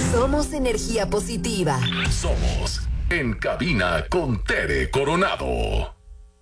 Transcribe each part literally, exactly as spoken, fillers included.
Somos energía positiva. Somos En Cabina con Tere Coronado.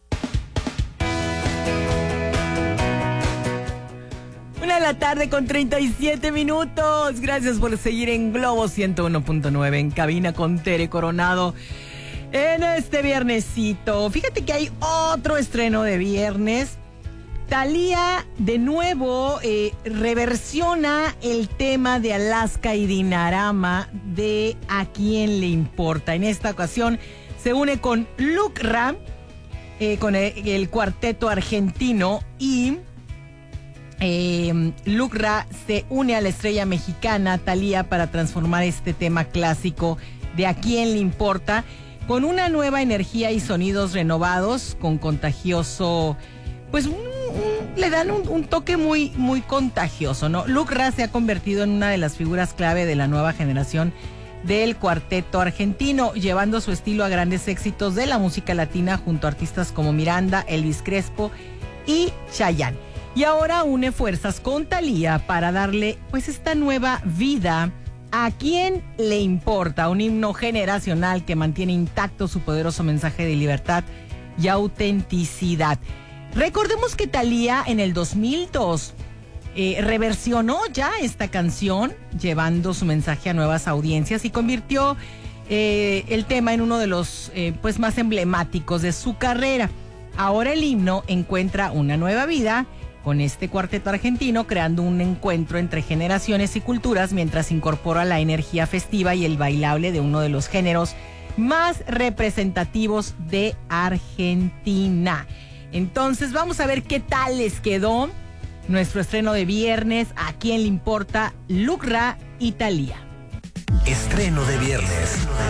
Una de la tarde con treinta y siete minutos. Gracias por seguir en Globo ciento uno punto nueve, En Cabina con Tere Coronado. En este viernesito, fíjate que hay otro estreno de viernes. Thalía de nuevo eh, reversiona el tema de Alaska y Dinarama de A Quién Le Importa. En esta ocasión se une con Lucra, eh, con el, el cuarteto argentino, y eh, Lucra se une a la estrella mexicana Thalía para transformar este tema clásico de A Quién Le Importa con una nueva energía y sonidos renovados, con contagioso, pues un, un, le dan un, un toque muy, muy contagioso, ¿no? Lucra se ha convertido en una de las figuras clave de la nueva generación del cuarteto argentino, llevando su estilo a grandes éxitos de la música latina junto a artistas como Miranda, Elvis Crespo y Chayanne. Y ahora une fuerzas con Thalía para darle pues esta nueva vida a Quién Le Importa, un himno generacional que mantiene intacto su poderoso mensaje de libertad y autenticidad. Recordemos que Thalía en el dos mil dos eh, reversionó ya esta canción, llevando su mensaje a nuevas audiencias, y convirtió eh, el tema en uno de los eh, pues más emblemáticos de su carrera. Ahora el himno encuentra una nueva vida con este cuarteto argentino, creando un encuentro entre generaciones y culturas, mientras incorpora la energía festiva y el bailable de uno de los géneros más representativos de Argentina. Entonces vamos a ver qué tal les quedó nuestro estreno de viernes, A Quién Le Importa, Lucra y Thalía. Estreno de viernes.